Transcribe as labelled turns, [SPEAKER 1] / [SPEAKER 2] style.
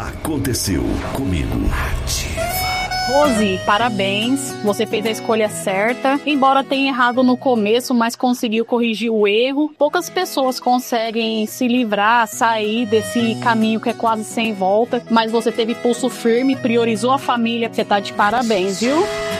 [SPEAKER 1] Aconteceu comigo.
[SPEAKER 2] Rose, parabéns, você fez a escolha certa. Embora tenha errado no começo, mas conseguiu corrigir o erro. Poucas pessoas conseguem se livrar, sair desse caminho que é quase sem volta, mas você teve pulso firme, priorizou a família. Você tá de parabéns, viu?